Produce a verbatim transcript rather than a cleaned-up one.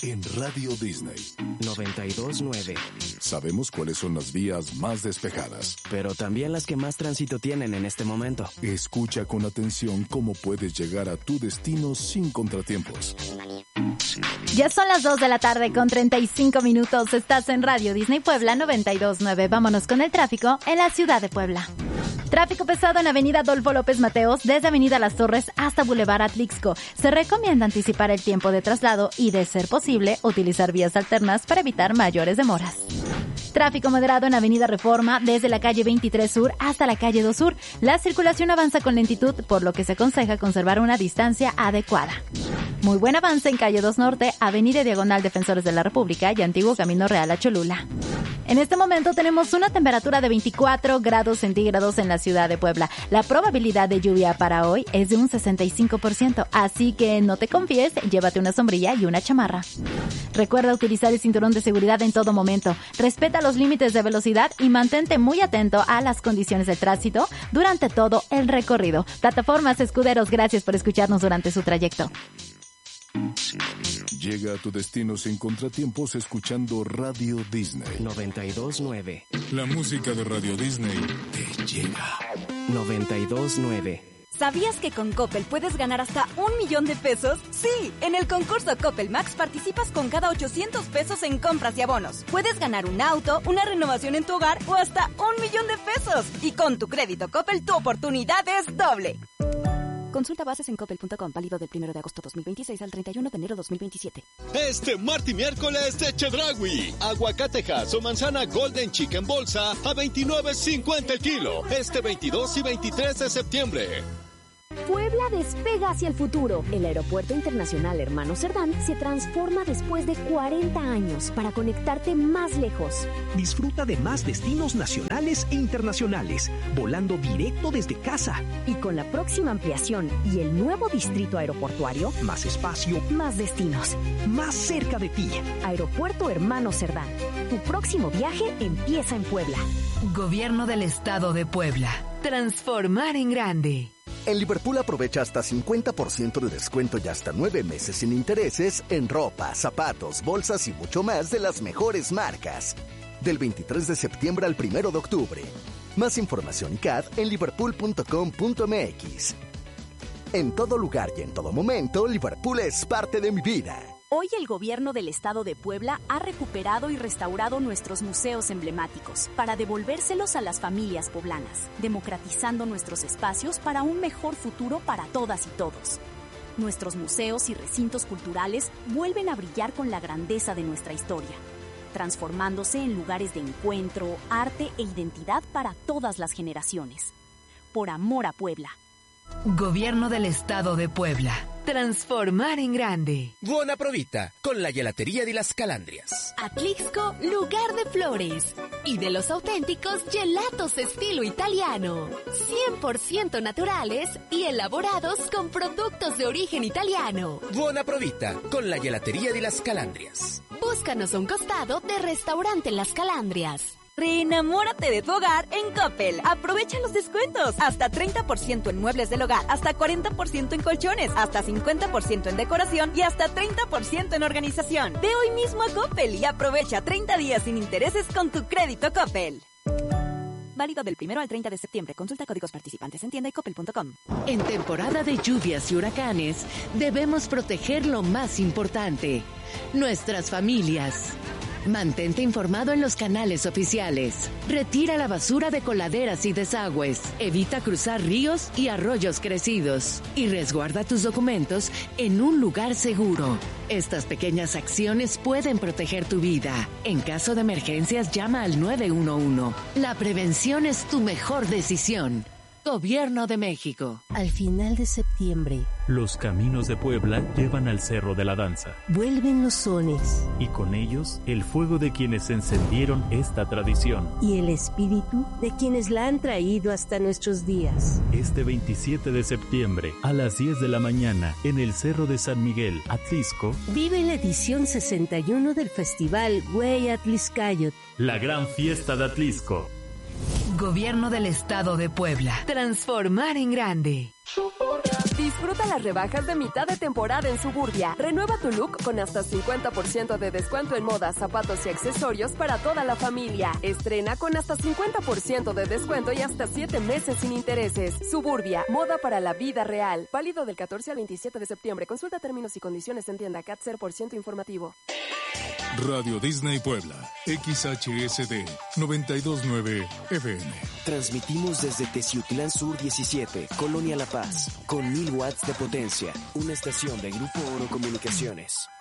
en Radio Disney. noventa y dos nueve. Sabemos cuáles son las vías más despejadas, pero también las que más tránsito tienen en este momento. Escucha con atención cómo puedes llegar a tu destino sin contratiempos. Ya son las dos de la tarde con treinta y cinco minutos. Estás en Radio Disney Puebla noventa y dos nueve. Vámonos con el tráfico en la ciudad de Puebla. Tráfico pesado en Avenida Adolfo López Mateos, desde Avenida Las Torres hasta Boulevard Atlixco. Se recomienda anticipar el tiempo de traslado y, de ser posible, utilizar vías alternas para evitar mayores demoras. Tráfico moderado en Avenida Reforma, desde la calle veintitrés Sur hasta la calle dos Sur. La circulación avanza con lentitud, por lo que se aconseja conservar una distancia adecuada. Muy buen avance en calle dos Norte, Avenida Diagonal Defensores de la República y Antiguo Camino Real a Cholula. En este momento tenemos una temperatura de veinticuatro grados centígrados en la ciudad de Puebla. La probabilidad de lluvia para hoy es de un sesenta y cinco por ciento, así que no te confíes, llévate una sombrilla y una chamarra. Recuerda utilizar el cinturón de seguridad en todo momento. Respeta los límites de velocidad y mantente muy atento a las condiciones de tránsito durante todo el recorrido. Plataformas Escuderos, gracias por escucharnos durante su trayecto. Llega a tu destino sin contratiempos escuchando Radio Disney. noventa y dos nueve. La música de Radio Disney te llega. noventa y dos nueve. ¿Sabías que con Coppel puedes ganar hasta un millón de pesos? Sí, en el concurso Coppel Max participas con cada ochocientos pesos en compras y abonos. Puedes ganar un auto, una renovación en tu hogar o hasta un millón de pesos. Y con tu crédito Coppel, tu oportunidad es doble. Consulta bases en coppel punto com, válido del primero de agosto dos mil veintiséis al treinta y uno de enero dos mil veintisiete. Este martes y miércoles de Chedraui. Aguacatejas o manzana Golden Chicken bolsa a veintinueve cincuenta el kilo. Este veintidós y veintitrés de septiembre. Puebla despega hacia el futuro. El Aeropuerto Internacional Hermano Cerdán se transforma después de cuarenta años para conectarte más lejos. Disfruta de más destinos nacionales e internacionales, volando directo desde casa. Y con la próxima ampliación y el nuevo distrito aeroportuario, más espacio, más destinos, más cerca de ti. Aeropuerto Hermano Cerdán. Tu próximo viaje empieza en Puebla. Gobierno del Estado de Puebla. Transformar en grande. En Liverpool aprovecha hasta cincuenta por ciento de descuento y hasta nueve meses sin intereses en ropa, zapatos, bolsas y mucho más de las mejores marcas. Del veintitrés de septiembre al primero de octubre. Más información y C A D en liverpool punto com punto m x. En todo lugar y en todo momento, Liverpool es parte de mi vida. Hoy el gobierno del estado de Puebla ha recuperado y restaurado nuestros museos emblemáticos para devolvérselos a las familias poblanas, democratizando nuestros espacios para un mejor futuro para todas y todos. Nuestros museos y recintos culturales vuelven a brillar con la grandeza de nuestra historia, transformándose en lugares de encuentro, arte e identidad para todas las generaciones. Por amor a Puebla. Gobierno del Estado de Puebla. Transformar en grande. Buona provita con la gelatería de las Calandrias. Atlixco, lugar de flores. Y de los auténticos gelatos estilo italiano. cien por ciento naturales y elaborados con productos de origen italiano. Buona provita con la gelatería de las Calandrias. Búscanos a un costado de Restaurante Las Calandrias. Reenamórate de tu hogar en Coppel. Aprovecha los descuentos. Hasta treinta por ciento en muebles del hogar, hasta cuarenta por ciento en colchones, hasta cincuenta por ciento en decoración y hasta treinta por ciento en organización. Ve hoy mismo a Coppel y aprovecha treinta días sin intereses con tu crédito Coppel. Válido del primero al treinta de septiembre. Consulta códigos participantes en tienda y coppel punto com. En temporada de lluvias y huracanes, debemos proteger lo más importante: nuestras familias. Mantente informado en los canales oficiales. Retira la basura de coladeras y desagües. Evita cruzar ríos y arroyos crecidos. Y resguarda tus documentos en un lugar seguro. Estas pequeñas acciones pueden proteger tu vida. En caso de emergencias, llama al nueve uno uno. La prevención es tu mejor decisión. Gobierno de México. Al final de septiembre, los caminos de Puebla llevan al Cerro de la Danza. Vuelven los sones. Y con ellos, el fuego de quienes encendieron esta tradición. Y el espíritu de quienes la han traído hasta nuestros días. Este veintisiete de septiembre, a las diez de la mañana, en el Cerro de San Miguel, Atlixco, vive la edición sesenta y uno del Festival Güey Atlixcayot. La gran fiesta de Atlixco. Gobierno del Estado de Puebla. Transformar en grande. Disfruta las rebajas de mitad de temporada en Suburbia. Renueva tu look con hasta cincuenta por ciento de descuento en moda, zapatos y accesorios para toda la familia. Estrena con hasta cincuenta por ciento de descuento y hasta siete meses sin intereses. Suburbia, moda para la vida real. Válido del catorce al veintisiete de septiembre. Consulta términos y condiciones en tienda. C A T cero por ciento informativo. Radio Disney Puebla, X H S D noventa y dos punto nueve F M. Transmitimos desde Teciutlán Sur diecisiete, Colonia La Paz, con mil watts de potencia. Una estación de Grupo Oro Comunicaciones.